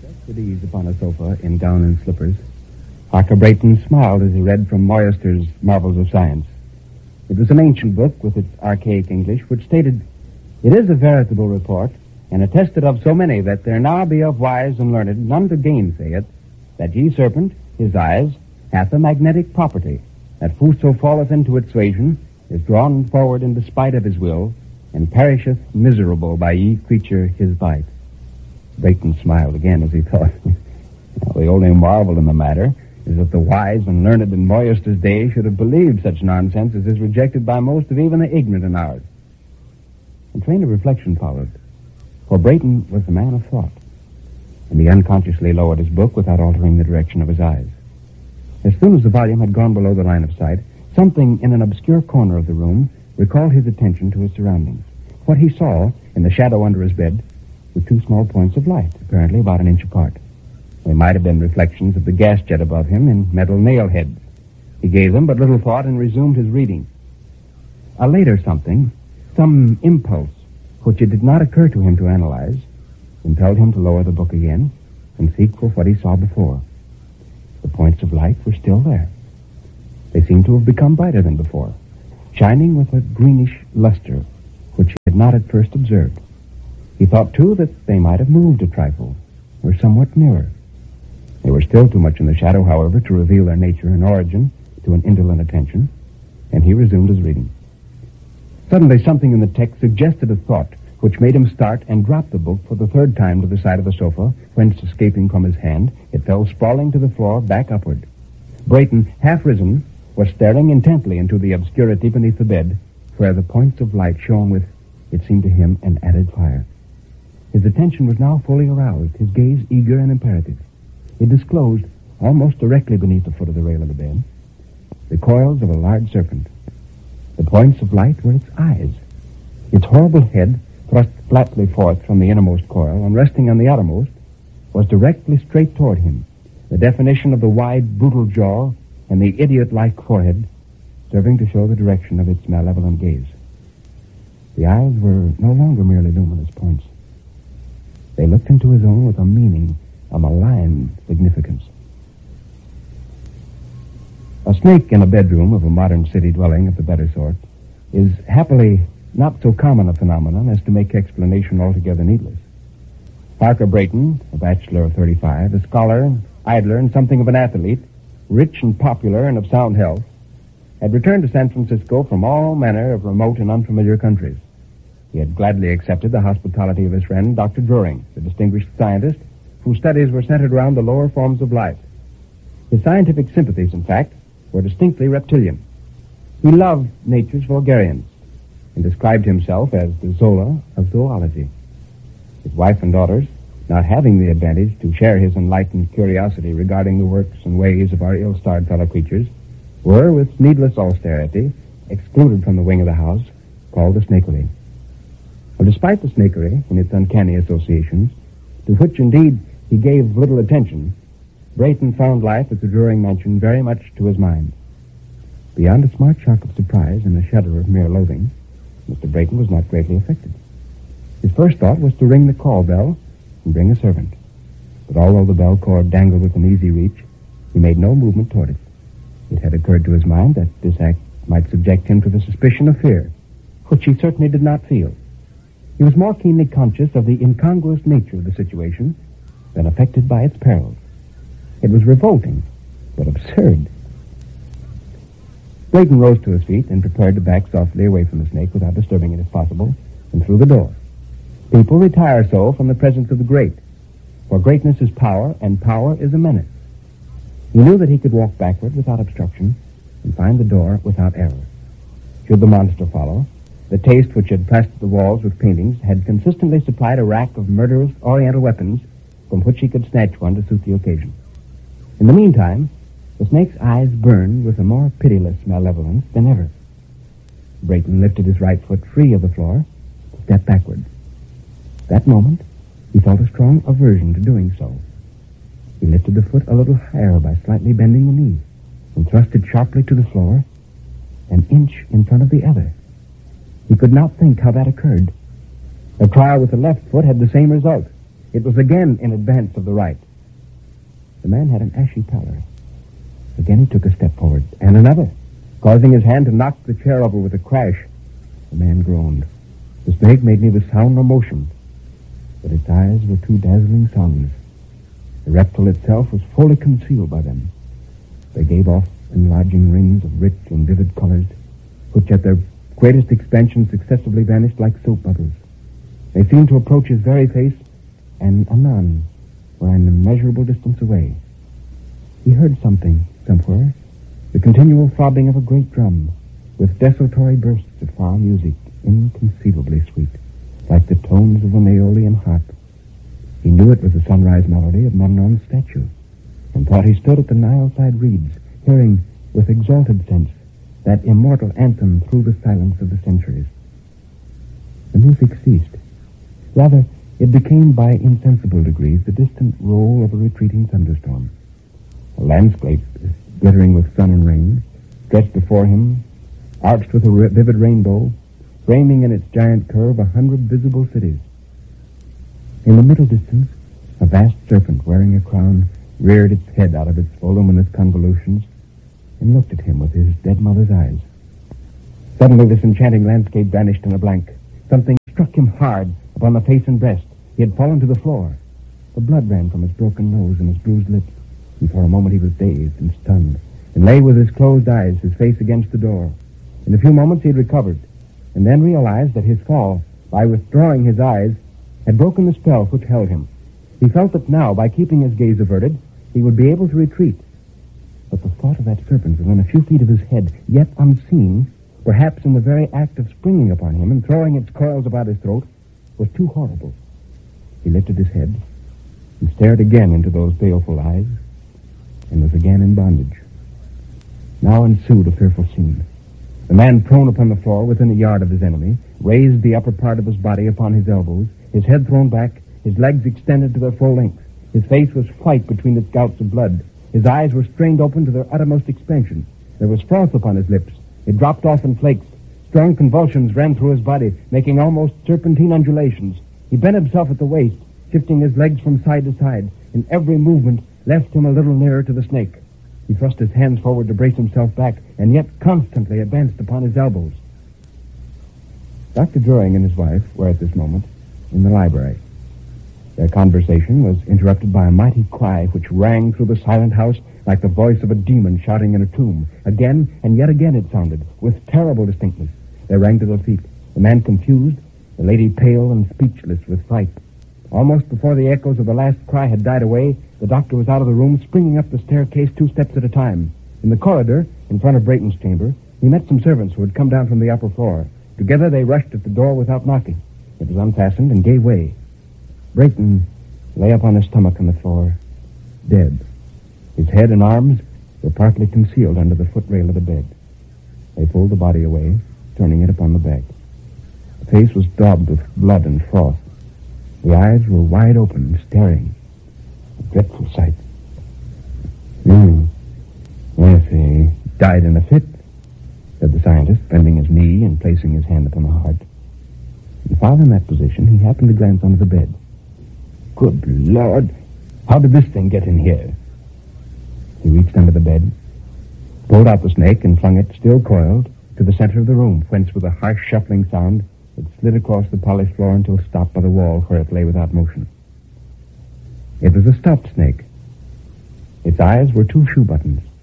At ease upon a sofa in gown and slippers, Parker Brayton smiled as he read from Moyester's Marvels of Science. It was an ancient book with its archaic English, which stated, "It is a veritable report, and attested of so many that there now be of wise and learned none to gainsay it, that ye serpent, his eyes, hath a magnetic property, that whoso falleth into its suasion is drawn forward in despite of his will, and perisheth miserable by ye creature his bite." Brayton smiled again as he thought, the only marvel in the matter is that the wise and learned in Moyester's day should have believed such nonsense as is rejected by most of even the ignorant in ours. A train of reflection followed, for Brayton was a man of thought, and he unconsciously lowered his book without altering the direction of his eyes. As soon as the volume had gone below the line of sight, something in an obscure corner of the room recalled his attention to his surroundings. What he saw in the shadow under his bed were two small points of light, apparently about an inch apart. They might have been reflections of the gas jet above him in metal nail heads. He gave them but little thought and resumed his reading. A later something, some impulse, which it did not occur to him to analyze, impelled him to lower the book again and seek for what he saw before. The points of light were still there. They seemed to have become brighter than before, shining with a greenish luster, which he had not at first observed. He thought, too, that they might have moved a trifle, or somewhat nearer. They were still too much in the shadow, however, to reveal their nature and origin to an indolent attention, and he resumed his reading. Suddenly, something in the text suggested a thought which made him start and drop the book for the third time to the side of the sofa, whence, escaping from his hand, it fell sprawling to the floor, back upward. Brayton, half risen, was staring intently into the obscurity beneath the bed, where the points of light shone with, it seemed to him, an added fire. His attention was now fully aroused, his gaze eager and imperative. It disclosed, almost directly beneath the foot of the rail of the bed, the coils of a large serpent. The points of light were its eyes. Its horrible head, thrust flatly forth from the innermost coil and resting on the outermost, was directly straight toward him, the definition of the wide, brutal jaw and the idiot-like forehead serving to show the direction of its malevolent gaze. The eyes were no longer merely luminous points. They looked into his own with a meaning, a malign significance. A snake in a bedroom of a modern city dwelling of the better sort is happily not so common a phenomenon as to make explanation altogether needless. Parker Brayton, a bachelor of 35, a scholar, idler, and something of an athlete, rich and popular and of sound health, had returned to San Francisco from all manner of remote and unfamiliar countries. He had gladly accepted the hospitality of his friend, Dr. Druring, the distinguished scientist whose studies were centered around the lower forms of life. His scientific sympathies, in fact, were distinctly reptilian. He loved nature's vulgarians and described himself as the Zola of zoology. His wife and daughters, not having the advantage to share his enlightened curiosity regarding the works and ways of our ill-starred fellow creatures, were, with needless austerity, excluded from the wing of the house called the snakery. Well, despite the snakery and its uncanny associations, to which, indeed, he gave little attention, Brayton found life at the Druring mansion very much to his mind. Beyond a smart shock of surprise and a shudder of mere loathing, Mr. Brayton was not greatly affected. His first thought was to ring the call bell and bring a servant. But although the bell cord dangled within easy reach, he made no movement toward it. It had occurred to his mind that this act might subject him to the suspicion of fear, which he certainly did not feel. He was more keenly conscious of the incongruous nature of the situation than affected by its perils. It was revolting, but absurd. Brayton rose to his feet and prepared to back softly away from the snake without disturbing it if possible, and through the door. People retire so from the presence of the great, for greatness is power, and power is a menace. He knew that he could walk backward without obstruction and find the door without error. Should the monster follow, the taste which had plastered the walls with paintings had consistently supplied a rack of murderous oriental weapons from which he could snatch one to suit the occasion. In the meantime, the snake's eyes burned with a more pitiless malevolence than ever. Brayton lifted his right foot free of the floor and stepped backward. That moment, he felt a strong aversion to doing so. He lifted the foot a little higher by slightly bending the knee and thrust it sharply to the floor, an inch in front of the other. He could not think how that occurred. A trial with the left foot had the same result. It was again in advance of the right. The man had an ashy pallor. Again he took a step forward, and another, causing his hand to knock the chair over with a crash. The man groaned. The snake made neither sound nor motion, but its eyes were two dazzling suns. The reptile itself was fully concealed by them. They gave off enlarging rings of rich and vivid colors, which at their greatest expansion successively vanished like soap bubbles. They seemed to approach his very face, and anon were an immeasurable distance away. He heard something somewhere, the continual throbbing of a great drum, with desultory bursts of far music, inconceivably sweet, like the tones of an aeolian harp. He knew it was the sunrise melody of Memnon's statue, and thought he stood at the Nile-side reeds, hearing with exalted sense that immortal anthem through the silence of the centuries. The music ceased. Rather, it became by insensible degrees the distant roll of a retreating thunderstorm. A landscape, glittering with sun and rain, stretched before him, arched with a vivid rainbow, framing in its giant curve 100 visible cities. In the middle distance, a vast serpent wearing a crown reared its head out of its voluminous convolutions and looked at him with his dead mother's eyes. Suddenly this enchanting landscape vanished in a blank. Something struck him hard upon the face and breast. He had fallen to the floor. The blood ran from his broken nose and his bruised lips, and for a moment he was dazed and stunned, and lay with his closed eyes, his face against the door. In a few moments he had recovered, and then realized that his fall, by withdrawing his eyes, had broken the spell which held him. He felt that now, by keeping his gaze averted, he would be able to retreat. But the thought of that serpent within a few feet of his head, yet unseen, perhaps in the very act of springing upon him and throwing its coils about his throat, was too horrible. He lifted his head and stared again into those baleful eyes, and was again in bondage. Now ensued a fearful scene. The man, prone upon the floor within a yard of his enemy, raised the upper part of his body upon his elbows, his head thrown back, his legs extended to their full length. His face was white between its gouts of blood. His eyes were strained open to their uttermost expansion. There was froth upon his lips. It dropped off in flakes. Strong convulsions ran through his body, making almost serpentine undulations. He bent himself at the waist, shifting his legs from side to side, and every movement left him a little nearer to the snake. He thrust his hands forward to brace himself back, and yet constantly advanced upon his elbows. Dr. Druring and his wife were at this moment in the library. Their conversation was interrupted by a mighty cry which rang through the silent house like the voice of a demon shouting in a tomb. Again and yet again it sounded, with terrible distinctness. They rang to their feet, the man confused, the lady pale and speechless with fright. Almost before the echoes of the last cry had died away, the doctor was out of the room, springing up the staircase 2 steps at a time. In the corridor, in front of Brayton's chamber, he met some servants who had come down from the upper floor. Together they rushed at the door without knocking. It was unfastened and gave way. Brayton lay upon his stomach on the floor, dead. His head and arms were partly concealed under the footrail of the bed. They pulled the body away, turning it upon the back. The face was daubed with blood and froth. The eyes were wide open, staring. A dreadful sight. Yes, he died in a fit, said the scientist, bending his knee and placing his hand upon the heart. And while in that position, he happened to glance under the bed. Good Lord, how did this thing get in here? He reached under the bed, pulled out the snake, and flung it, still coiled, to the center of the room, whence, with a harsh shuffling sound, it slid across the polished floor until stopped by the wall, where it lay without motion. It was a stopped snake. Its eyes were 2 shoe buttons.